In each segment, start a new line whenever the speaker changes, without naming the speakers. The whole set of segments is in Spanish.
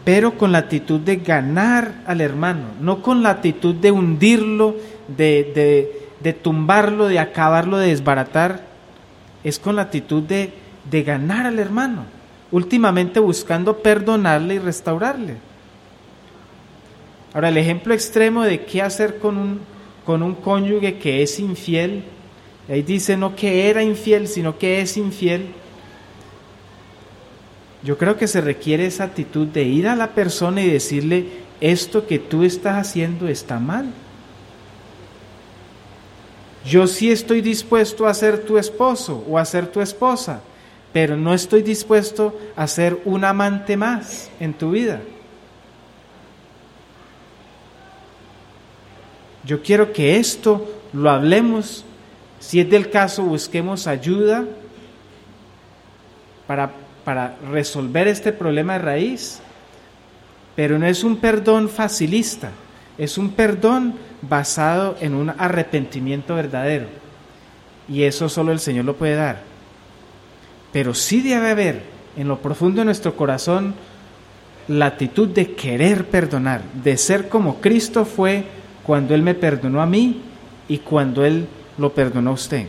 pero con la actitud de ganar al hermano, no con la actitud de hundirlo, de tumbarlo, de acabarlo, de desbaratar. Es con la actitud de ganar al hermano, últimamente buscando perdonarle y restaurarle. Ahora, el ejemplo extremo de qué hacer con un cónyuge que es infiel, ahí dice no que era infiel, sino que es infiel. Yo creo que se requiere esa actitud de ir a la persona y decirle, esto que tú estás haciendo está mal. Yo sí estoy dispuesto a ser tu esposo o a ser tu esposa, pero no estoy dispuesto a ser un amante más en tu vida. Yo quiero que esto lo hablemos, si es del caso busquemos ayuda para resolver este problema de raíz, pero no es un perdón facilista, es un perdón basado en un arrepentimiento verdadero, y eso solo el Señor lo puede dar. Pero sí debe haber en lo profundo de nuestro corazón la actitud de querer perdonar, de ser como Cristo fue cuando Él me perdonó a mí y cuando Él lo perdonó a usted.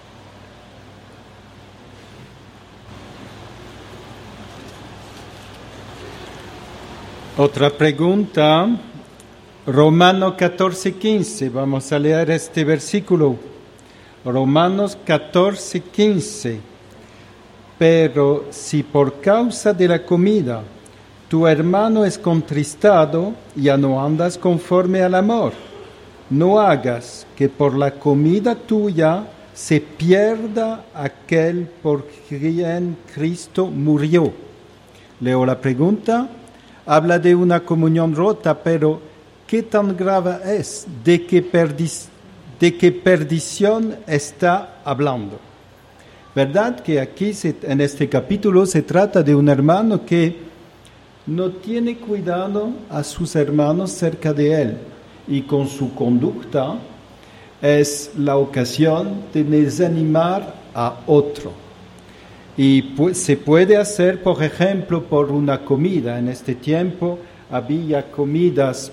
Otra pregunta, Romanos 14:15, vamos a leer este versículo. Romanos 14:15. Pero si por causa de la comida tu hermano es contristado, ya no andas conforme al amor. No hagas que por la comida tuya se pierda aquel por quien Cristo murió. Leo la pregunta. Habla de una comunión rota, pero ¿qué tan grave es? ¿De qué perdición está hablando? ¿Verdad que aquí en este capítulo se trata de un hermano que no tiene cuidado a sus hermanos cerca de él y con su conducta es la ocasión de desanimar a otro? Y pues, se puede hacer, por ejemplo, por una comida. En este tiempo había comidas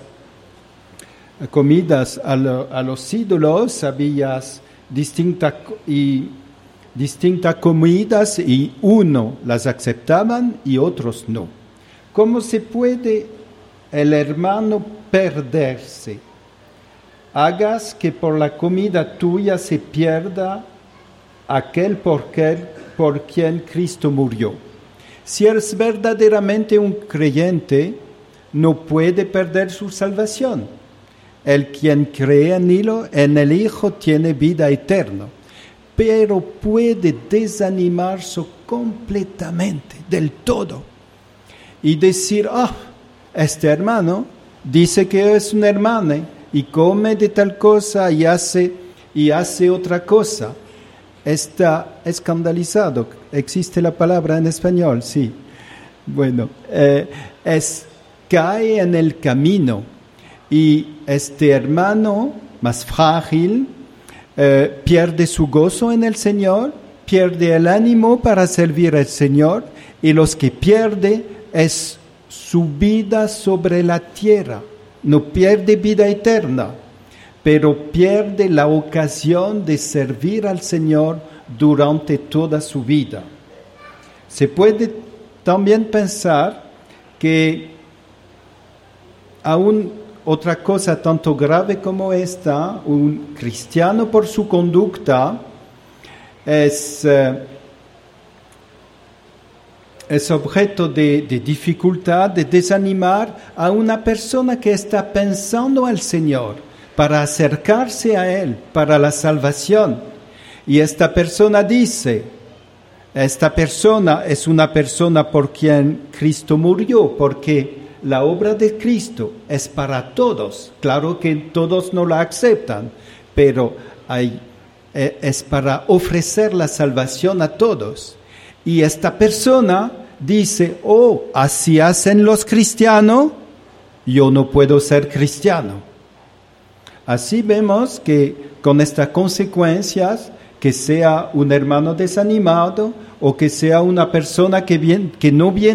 a los ídolos, había distintas comidas y uno las aceptaban y otros no. ¿Cómo se puede el hermano perderse? Hagas que por la comida tuya se pierda aquel por quien Cristo murió. Si eres verdaderamente un creyente, no puede perder su salvación. El quien cree en el Hijo tiene vida eterna, pero puede desanimarse completamente, del todo, y decir, este hermano dice que es un hermano y come de tal cosa y hace otra cosa. Está escandalizado. ¿Existe la palabra en español? Sí. Bueno, cae en el camino y este hermano más frágil pierde su gozo en el Señor, pierde el ánimo para servir al Señor, y los que pierde es su vida sobre la tierra. No pierde vida eterna, pero pierde la ocasión de servir al Señor durante toda su vida. Se puede también pensar que aún otra cosa tanto grave como esta, un cristiano por su conducta es objeto de dificultad, de desanimar a una persona que está pensando al Señor para acercarse a Él, para la salvación. Y esta persona dice, esta persona es una persona por quien Cristo murió, porque la obra de Cristo es para todos. Claro que todos no la aceptan, pero es para ofrecer la salvación a todos. Y esta persona dice, así hacen los cristianos, yo no puedo ser cristiano. Así vemos que con estas consecuencias, que sea un hermano desanimado o que sea una persona que no viene